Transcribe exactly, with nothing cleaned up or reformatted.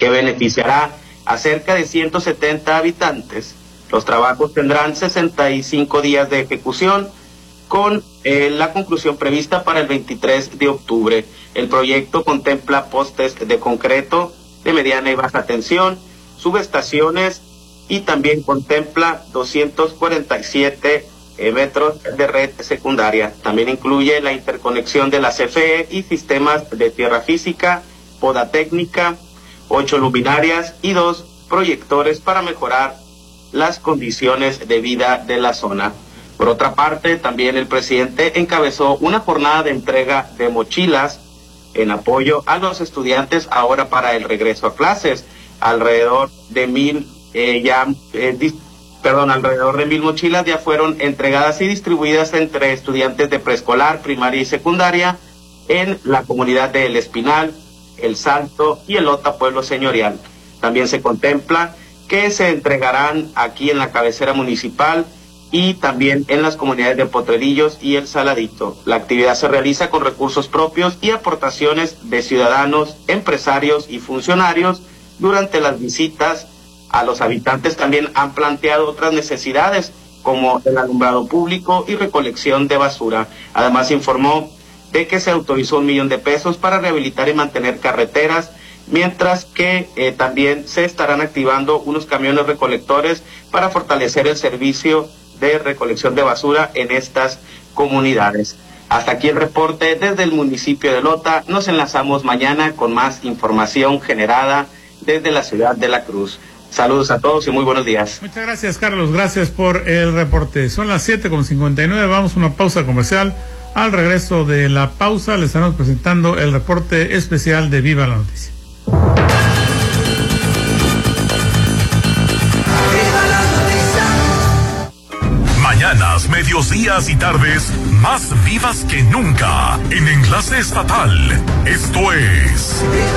que beneficiará a cerca de ciento setenta habitantes. Los trabajos tendrán sesenta y cinco días de ejecución, con eh, la conclusión prevista para el veintitrés de octubre. El proyecto contempla postes de concreto de mediana y baja tensión, subestaciones, y también contempla doscientos cuarenta y siete eh, metros de red secundaria. También incluye la interconexión de la C F E y sistemas de tierra física, poda técnica, ocho luminarias y dos proyectores para mejorar las condiciones de vida de la zona. Por otra parte, también el presidente encabezó una jornada de entrega de mochilas en apoyo a los estudiantes ahora para el regreso a clases. Alrededor de mil eh, ya eh, dis, perdón, alrededor de mil mochilas ya fueron entregadas y distribuidas entre estudiantes de preescolar, primaria y secundaria en la comunidad de El Espinal, El Salto y El Ota Pueblo Señorial. También se contempla que se entregarán aquí en la cabecera municipal y también en las comunidades de Potrerillos y El Saladito. La actividad se realiza con recursos propios y aportaciones de ciudadanos, empresarios y funcionarios. Durante las visitas a los habitantes también han planteado otras necesidades, como el alumbrado público y recolección de basura. Además informó de que se autorizó un millón de pesos para rehabilitar y mantener carreteras, mientras que eh, también se estarán activando unos camiones recolectores para fortalecer el servicio de recolección de basura en estas comunidades. Hasta aquí el reporte desde el municipio de Lota. Nos enlazamos mañana con más información generada desde la ciudad de La Cruz. Saludos a todos y muy buenos días. Muchas gracias, Carlos. Gracias por el reporte. Son las siete con cincuenta y nueve. Vamos a una pausa comercial. Al regreso de la pausa, les estaremos presentando el reporte especial de Viva la Noticia. Mañanas, medios días y tardes más vivas que nunca en Enlace Estatal. Esto es